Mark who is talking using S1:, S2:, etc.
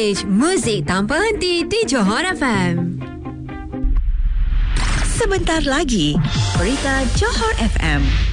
S1: Village, muzik tanpa henti di Johor FM.
S2: Sebentar lagi, berita Johor FM.